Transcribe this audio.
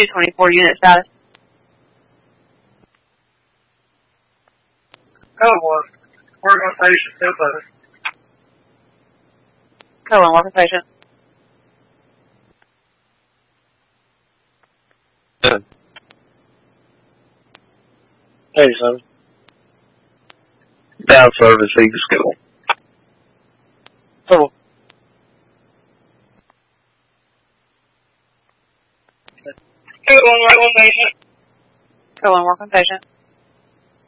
224 unit status. Code 1. Work on patient. Still close. Code 1, work with patient. Hey, son. Down service, Eagle School. Total. Code 1, work on patient. Code 1, work with patient.